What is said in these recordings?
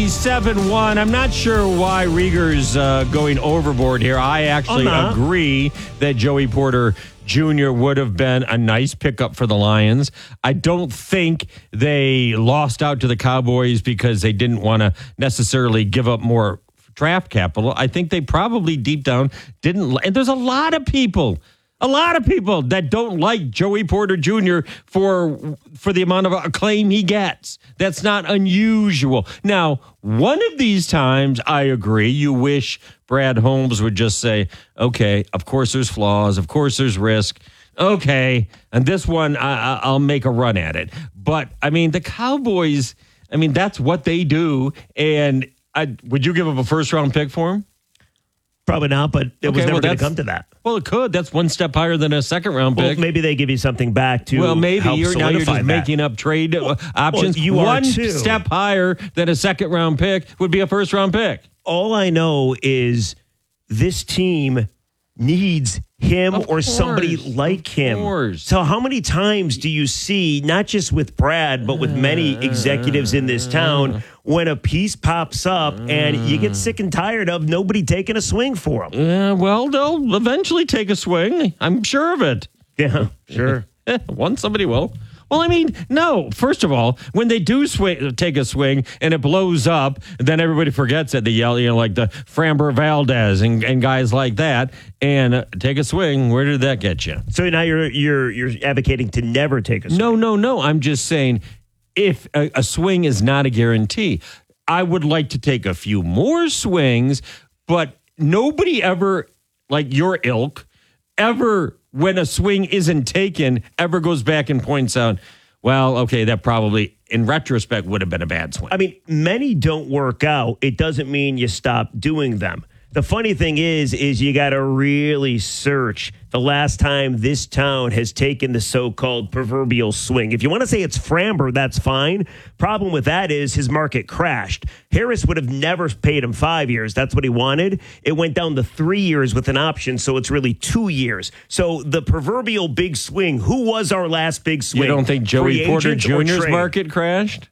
97.1. I'm not sure why Rieger's going overboard here. I actually agree that Joey Porter Jr. would have been a nice pickup for the Lions. I don't think they lost out to the Cowboys because they didn't want to necessarily give up more draft capital. I think they probably deep down didn't. And there's a lot of people that don't like Joey Porter Jr. for the amount of acclaim he gets. That's not unusual. Now, one of these times, I agree, you wish Brad Holmes would just say, okay, of course there's flaws, of course there's risk. Okay, and this one, I'll make a run at it. But, I mean, the Cowboys, I mean, that's what they do. And would you give up a first-round pick for him? Probably not, but it was never going to come to that. Well, it could. That's one step higher than a second-round pick. Well, maybe they give you something back to maybe help you're just that. making up trade options. You one are too. Step higher than a second-round pick would be a first-round pick. All I know is this team needs him or somebody like him. So how many times do you see, not just with Brad, but with many executives in this town, when a piece pops up and you get sick and tired of nobody taking a swing for him? Well, they'll eventually take a swing. I'm sure of it. Yeah, sure. Once somebody will. Well, I mean, no. First of all, when they do take a swing and it blows up, then everybody forgets it. They yell, like the Framber Valdez and guys like that. And take a swing. Where did that get you? So now you're advocating to never take a swing. No. I'm just saying, if a swing is not a guarantee, I would like to take a few more swings, but nobody ever, like your ilk, ever, when a swing isn't taken, ever goes back and points out, well, okay, that probably, in retrospect, would have been a bad swing. I mean, many don't work out. It doesn't mean you stop doing them. The funny thing is you got to really search the last time this town has taken the so-called proverbial swing. If you want to say it's Framber, that's fine. Problem with that is his market crashed. Harris would have never paid him 5 years. That's what he wanted. It went down to 3 years with an option, so it's really 2 years. So the proverbial big swing, who was our last big swing? You don't think Joey Porter Jr.'s market crashed?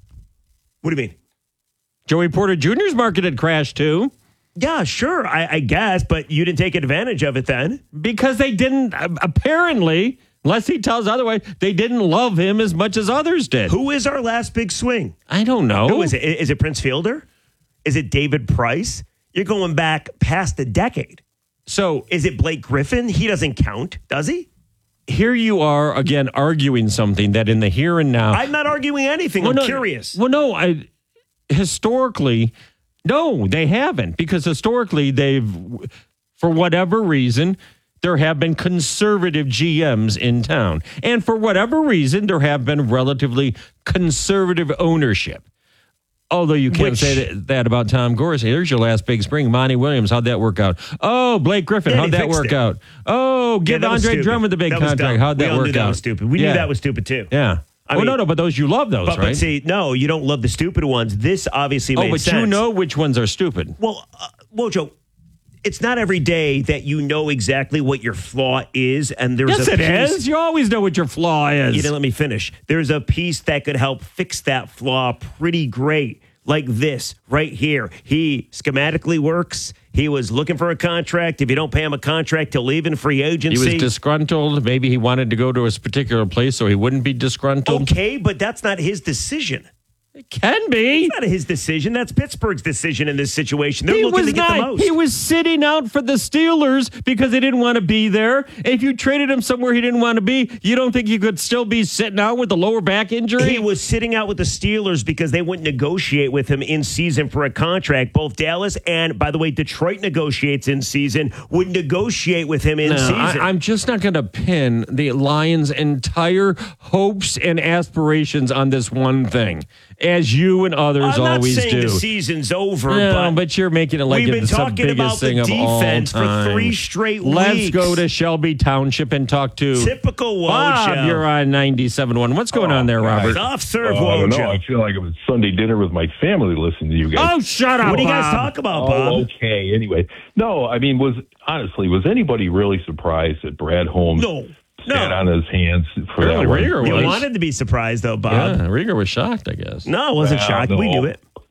What do you mean? Joey Porter Jr.'s market had crashed too. Yeah, sure, I guess, but you didn't take advantage of it then. Because they didn't, apparently, unless he tells otherwise, they didn't love him as much as others did. Who is our last big swing? I don't know. Who is it? Is it Prince Fielder? Is it David Price? You're going back past a decade. So is it Blake Griffin? He doesn't count, does he? Here you are, again, arguing something that in the here and now. I'm not arguing anything. I'm curious. Well, no, historically... No, they haven't, because historically for whatever reason, there have been conservative GMs in town. And for whatever reason, there have been relatively conservative ownership. Although you can't say that about Tom Gorse. Here's your last big spring. Monty Williams, how'd that work out? Oh, Blake Griffin, how'd that work out? Oh, give Andre Drummond the big contract. How'd that work out? That was stupid. We knew that was stupid, too. Yeah. No, but those you love those, right? But see, no, you don't love the stupid ones. This obviously made sense. Oh, but you know which ones are stupid. Well, Joe, it's not every day that you know exactly what your flaw is, and there's it is. You always know what your flaw is. You didn't let me finish. There's a piece that could help fix that flaw pretty great, like this right here. He schematically works. He was looking for a contract. If you don't pay him a contract, he'll leave in free agency. He was disgruntled. Maybe he wanted to go to a particular place so he wouldn't be disgruntled. Okay, but that's not his decision. It can be. It's not his decision. That's Pittsburgh's decision in this situation. They're looking to get the most. He was sitting out for the Steelers because they didn't want to be there. If you traded him somewhere he didn't want to be, you don't think you could still be sitting out with a lower back injury? He was sitting out with the Steelers because they wouldn't negotiate with him in season for a contract. Both Dallas and, by the way, Detroit negotiates in season, would negotiate with him in season. I'm just not going to pin the Lions' entire hopes and aspirations on this one thing, as you and others always do. I'm not saying the season's over, but you're making it like it's the biggest thing of all time. We've been talking about the defense for 3 straight weeks. Let's go to Shelby Township and talk to typical Wojo. Bob, you're on 97.1. What's going on there, Robert? Soft serve, I Wojo. don't know. I feel like it was Sunday dinner with my family listening to you guys. Oh, shut up, What do you guys talk about, Bob? Okay. Anyway, no, I mean, was anybody really surprised that Brad Holmes sat on his hands for that one? You wanted to be surprised, though, Bob. Yeah, Rieger was shocked, I guess. No, I wasn't shocked. We knew it.